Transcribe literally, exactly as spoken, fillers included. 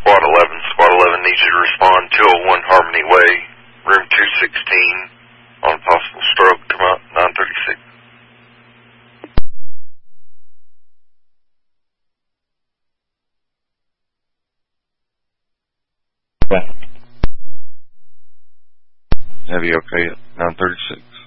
Squad eleven. Squad eleven needs you to respond. two oh one Harmony Way, room two sixteen, on possible stroke. Come out, nine thirty-six. Yeah. Heavy okay at nine thirty-six.